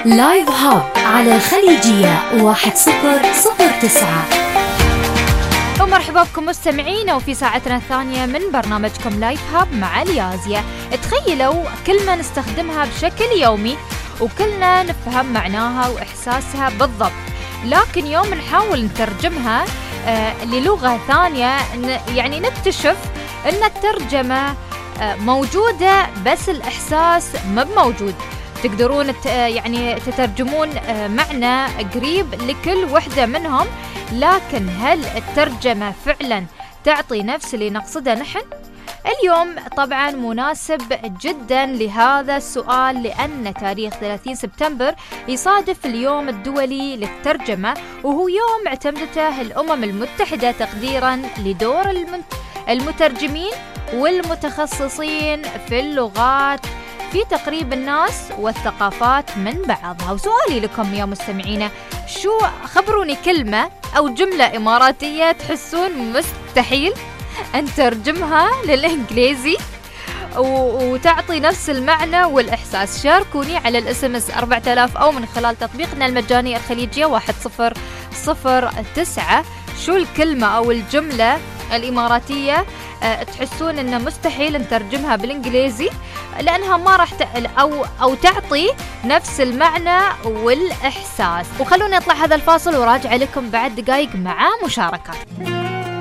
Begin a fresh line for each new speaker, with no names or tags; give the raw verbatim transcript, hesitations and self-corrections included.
لايف هاب على الخليجية واحد صفر صفر تسعة.
ومرحبا بكم مستمعينا وفي ساعتنا الثانية من برنامجكم لايف هاب مع اليازية. تخيلوا كلمة نستخدمها بشكل يومي وكلنا نفهم معناها وإحساسها بالضبط، لكن يوم نحاول نترجمها آه للغة ثانية يعني نكتشف أن الترجمة آه موجودة بس الإحساس ما موجود. تقدرون يعني تترجمون معنى قريب لكل وحدة منهم، لكن هل الترجمة فعلا تعطي نفس اللي نقصده نحن؟ اليوم طبعا مناسب جدا لهذا السؤال، لأن تاريخ ثلاثين سبتمبر يصادف اليوم الدولي للترجمة، وهو يوم اعتمدته الأمم المتحدة تقديرا لدور المترجمين والمتخصصين في اللغات في تقريب الناس والثقافات من بعضها. وسؤالي لكم يا مستمعينا، شو خبروني كلمة أو جملة إماراتية تحسون مستحيل أن ترجمها للإنجليزي وتعطي نفس المعنى والإحساس؟ شاركوني على الاس ام اس أربعة آلاف أو من خلال تطبيقنا المجاني الخليجية واحد صفر صفر تسعة. شو الكلمة أو الجملة الإماراتية أه تحسون إنه مستحيل نترجمها بالإنجليزي لأنها ما راح ت... أو أو تعطي نفس المعنى والإحساس؟ وخلونا نطلع هذا الفاصل وراجع لكم بعد دقايق مع مشاركات.